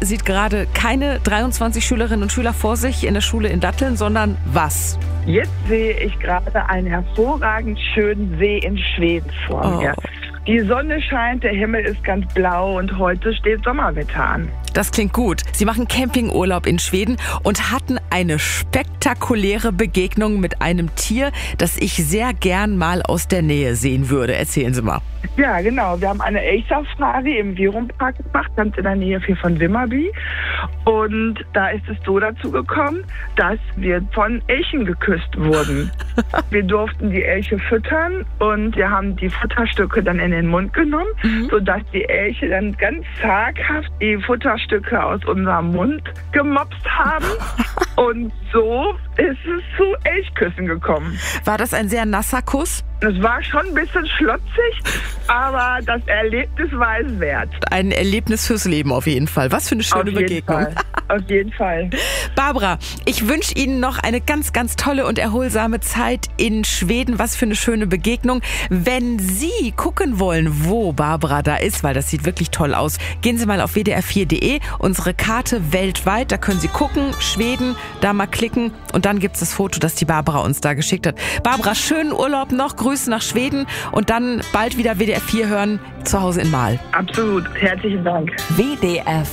sieht gerade keine 23 Schülerinnen und Schüler vor sich in der Schule in Datteln, sondern was? Jetzt sehe ich gerade einen hervorragend schönen See in Schweden vor mir. Die Sonne scheint, der Himmel ist ganz blau und heute steht Sommerwetter an. Das klingt gut. Sie machen Campingurlaub in Schweden und hatten eine spektakuläre Begegnung mit einem Tier, das ich sehr gern mal aus der Nähe sehen würde. Erzählen Sie mal. Ja, genau. Wir haben eine Elchsafari im Virumpark gemacht, ganz in der Nähe hier von Vimmerby. Und da ist es so dazu gekommen, dass wir von Elchen geküsst wurden. Wir durften die Elche füttern und wir haben die Futterstücke dann in den Mund genommen, sodass die Elche dann ganz zaghaft die Futterstücke aus unserem Mund gemopst haben. Und so ist es zu Elchküssen gekommen. War das ein sehr nasser Kuss? Es war schon ein bisschen schlotzig, aber das Erlebnis war es wert. Ein Erlebnis fürs Leben auf jeden Fall. Was für eine schöne Begegnung. Auf jeden Fall. Barbara, ich wünsche Ihnen noch eine ganz, ganz tolle und erholsame Zeit in Schweden. Was für eine schöne Begegnung. Wenn Sie gucken wollen, wo Barbara da ist, weil das sieht wirklich toll aus, gehen Sie mal auf wdr4.de, unsere Karte weltweit. Da können Sie gucken, Schweden, da mal klicken und dann gibt es das Foto, das die Barbara uns da geschickt hat. Barbara, schönen Urlaub noch, Grüße nach Schweden und dann bald wieder WDR 4 hören, zu Hause in Marl. Absolut, herzlichen Dank. WDR